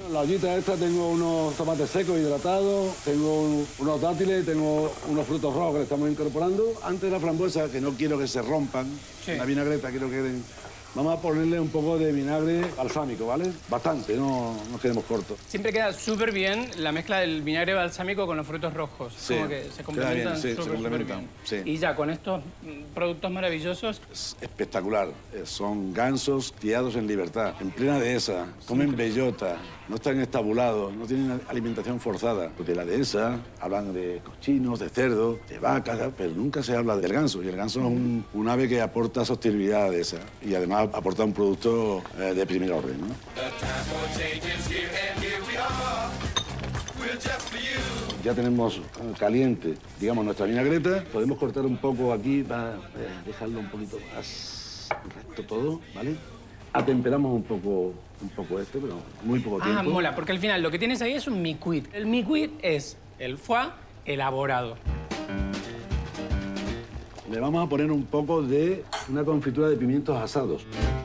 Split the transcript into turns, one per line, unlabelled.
la ollita esta tengo unos tomates secos hidratados, tengo unos dátiles, tengo unos frutos rojos que le estamos incorporando. Antes de la frambuesa, que no quiero que se rompan, la vinagreta quiero que queden... Vamos a ponerle un poco de vinagre balsámico, ¿vale? Bastante, no nos quedemos cortos.
Siempre queda súper bien la mezcla del vinagre balsámico con los frutos rojos.
Sí,
como que se complementan
sí, se complementan,
bien.
sí.
Y ya con estos productos maravillosos...
Es espectacular. Son gansos criados en libertad, en plena dehesa, comen bellota, no están estabulados, no tienen alimentación forzada. Porque la dehesa hablan de cochinos, de cerdos, de vacas, pero nunca se habla del ganso. Y el ganso es un ave que aporta sostenibilidad a la dehesa y además aporta un producto de primer orden, ¿no? Ya tenemos caliente, digamos, nuestra vinagreta. Podemos cortar un poco aquí para dejarlo un poquito más recto todo, ¿vale? Atemperamos un poco este, pero muy poco tiempo.
Ah, mola, porque al final lo que tienes ahí es un mi-cuit. El mi-cuit es el foie elaborado.
Le vamos a poner un poco de una confitura de pimientos asados.